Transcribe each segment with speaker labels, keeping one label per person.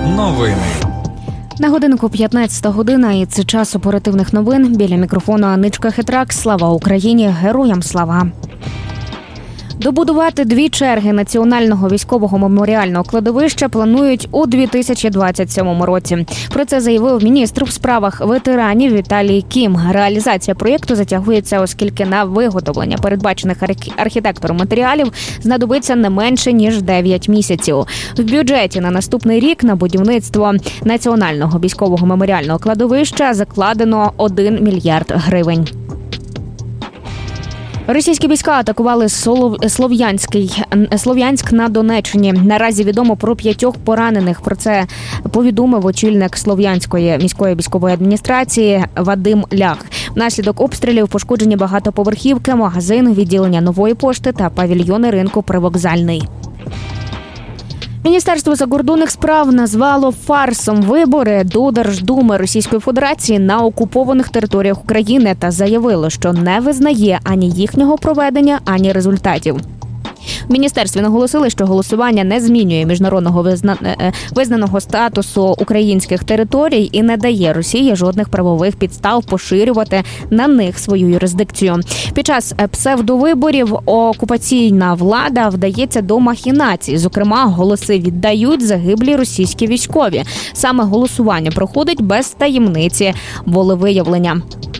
Speaker 1: Новини.
Speaker 2: На годинку 15 година, і це час оперативних новин. Біля мікрофону Аничка Хитрак. Слава Україні! Героям слава! Добудувати 2 черги Національного військового меморіального кладовища планують у 2027 році. Про це заявив міністр у справах ветеранів Віталій Кім. Реалізація проєкту затягується, оскільки на виготовлення передбачених архітектором матеріалів знадобиться не менше, ніж 9 місяців. В бюджеті на наступний рік на будівництво Національного військового меморіального кладовища закладено 1 мільярд гривень. Російські війська атакували Слов'янськ на Донеччині. Наразі відомо про 5 поранених. Про це повідомив очільник Слов'янської міської військової адміністрації Вадим Лях. Внаслідок обстрілів пошкоджені багатоповерхівки, магазин, відділення Нової пошти та павільйони ринку Привокзальний. Міністерство закордонних справ назвало фарсом вибори до Держдуми Російської Федерації на окупованих територіях України та заявило, що не визнає ані їхнього проведення, ані результатів. В міністерстві наголосили, що голосування не змінює міжнародного визнаного статусу українських територій і не дає Росії жодних правових підстав поширювати на них свою юрисдикцію. Під час псевдовиборів окупаційна влада вдається до махінацій. Зокрема, голоси віддають загиблі російські військові. Саме голосування проходить без таємниці волевиявлення.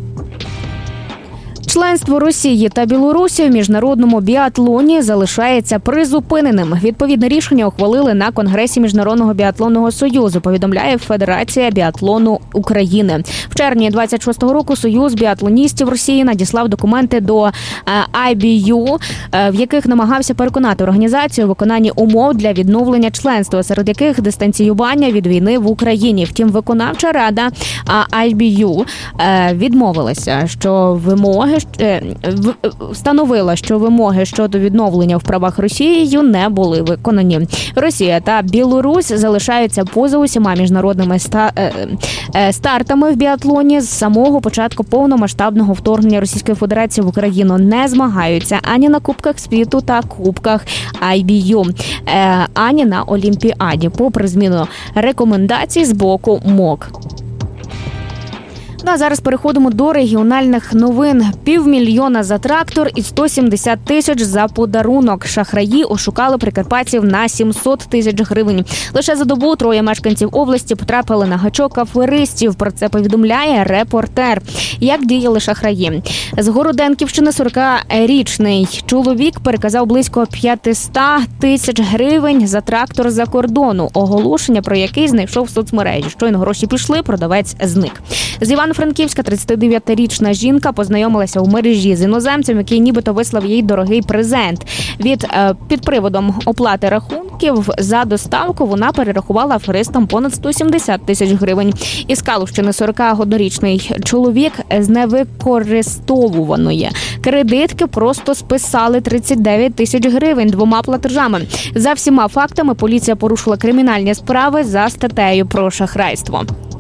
Speaker 2: Членство Росії та Білорусі в міжнародному біатлоні залишається призупиненим. Відповідне рішення ухвалили на Конгресі Міжнародного біатлонного союзу, повідомляє Федерація біатлону України. В червні 26-го року Союз біатлоністів Росії надіслав документи до IBU, в яких намагався переконати організацію у виконанні умов для відновлення членства, серед яких дистанціювання від війни в Україні. Втім, виконавча рада IBU відмовилася, що встановила, що вимоги щодо відновлення в правах Росією не були виконані. Росія та Білорусь залишаються поза усіма міжнародними стартами в біатлоні. З самого початку повномасштабного вторгнення Російської Федерації в Україну не змагаються ані на Кубках світу та Кубках IBU, ані на Олімпіаді, попри зміну рекомендацій з боку МОК. А зараз переходимо до регіональних новин. 500 000 за трактор і 170 тисяч за подарунок. Шахраї ошукали прикарпатців на 700 тисяч гривень. Лише за добу 3 мешканців області потрапили на гачок аферистів. Про це повідомляє репортер. Як діяли шахраї? З Городенківщини 40-річний чоловік переказав близько 500 тисяч гривень за трактор за кордону. Оголошення, про який знайшов в соцмережі. Щойно гроші пішли, продавець зник. З Івано-Франківська 39-річна жінка познайомилася у мережі з іноземцем, який нібито вислав їй дорогий презент. Під приводом оплати рахунків за доставку вона перерахувала аферистам понад 170 тисяч гривень. Із Калущини 41-річний чоловік з невикористовуваної кредитки просто списали 39 тисяч гривень 2 платежами. За всіма фактами поліція порушила кримінальні справи за статтею про шахрайство.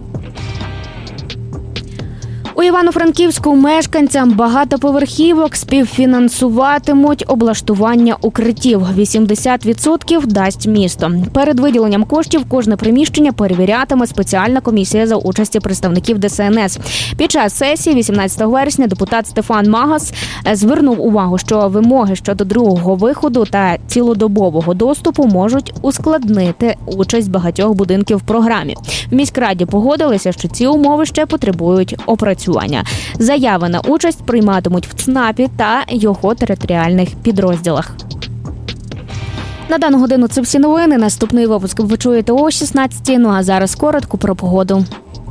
Speaker 2: У Івано-Франківську мешканцям багатоповерхівок співфінансуватимуть облаштування укриттів. 80% дасть місто. Перед виділенням коштів кожне приміщення перевірятиме спеціальна комісія за участі представників ДСНС. Під час сесії 18 вересня депутат Стефан Магас звернув увагу, що вимоги щодо другого виходу та цілодобового доступу можуть ускладнити участь багатьох будинків в програмі. В міськраді погодилися, що ці умови ще потребують опрацювання. Заяви на участь прийматимуть в ЦНАПі та його територіальних підрозділах. На дану годину це всі новини. Наступний випуск ви чуєте о 16:00. Ну а зараз коротко про погоду.